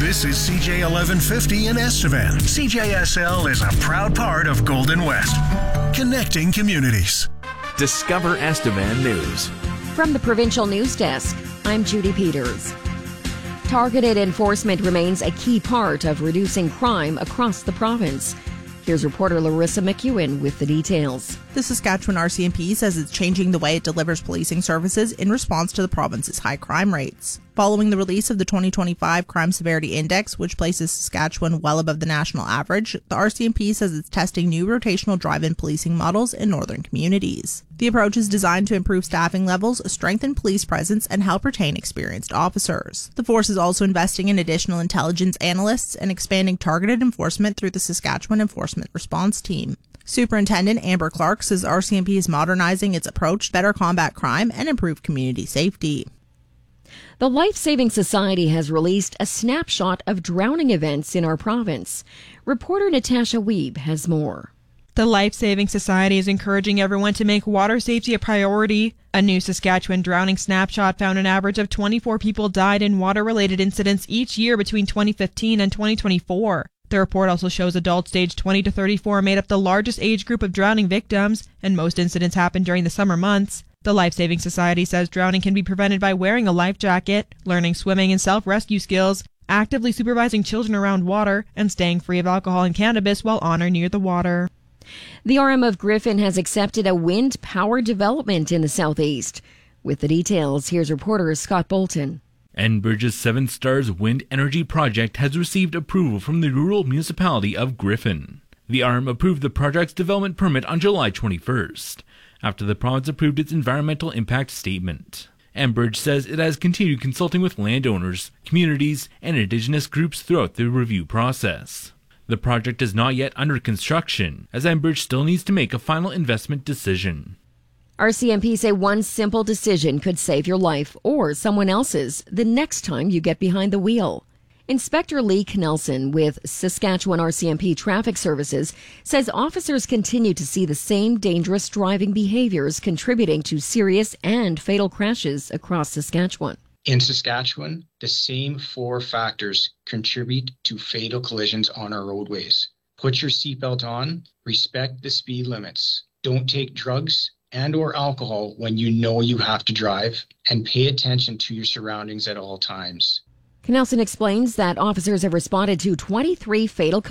This is CJ 1150 in Estevan. CJSL is a proud part of Golden West, connecting communities. Discover Estevan News. From the Provincial News Desk, I'm Judy Peters. Targeted enforcement remains a key part of reducing crime across the province. Here's reporter Larissa McEwen with the details. The Saskatchewan RCMP says it's changing the way it delivers policing services in response to the province's high crime rates. Following the release of the 2025 Crime Severity Index, which places Saskatchewan well above the national average, the RCMP says it's testing new rotational drive-in policing models in northern communities. The approach is designed to improve staffing levels, strengthen police presence, and help retain experienced officers. The force is also investing in additional intelligence analysts and expanding targeted enforcement through the Saskatchewan Enforcement Response Team. Superintendent Amber Clark says RCMP is modernizing its approach to better combat crime and improve community safety. The Life Saving Society has released a snapshot of drowning events in our province. Reporter Natasha Wiebe has more. The Life Saving Society is encouraging everyone to make water safety a priority. A new Saskatchewan drowning snapshot found an average of 24 people died in water-related incidents each year between 2015 and 2024. The report also shows adults aged 20 to 34 made up the largest age group of drowning victims, and most incidents happened during the summer months. The Life Saving Society says drowning can be prevented by wearing a life jacket, learning swimming and self-rescue skills, actively supervising children around water, and staying free of alcohol and cannabis while on or near the water. The RM of Griffin has accepted a wind power development in the southeast. With the details, here's reporter Scott Bolton. Enbridge's Seven Stars Wind Energy Project has received approval from the rural municipality of Griffin. The RM approved the project's development permit on July 21st, after the province approved its environmental impact statement. Enbridge says it has continued consulting with landowners, communities, and Indigenous groups throughout the review process. The project is not yet under construction, as Enbridge still needs to make a final investment decision. RCMP say one simple decision could save your life or someone else's the next time you get behind the wheel. Inspector Lee Knelson with Saskatchewan RCMP Traffic Services says officers continue to see the same dangerous driving behaviors contributing to serious and fatal crashes across Saskatchewan. In Saskatchewan, the same four factors contribute to fatal collisions on our roadways. Put your seatbelt on, respect the speed limits, don't take drugs and/or alcohol when you know you have to drive, and pay attention to your surroundings at all times. Knelson explains that officers have responded to 23 fatal